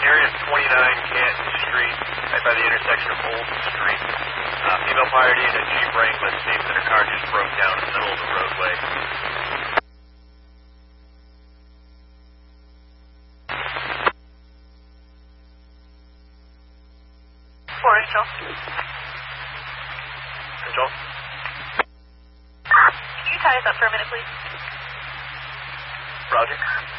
area of 29 Canton Street, right by the intersection of Old Street. Female party in a Jeep Wrangler seems that her car just broke down in the middle of the roadway. Control. Control? Can you tie us up for a minute, please? Roger.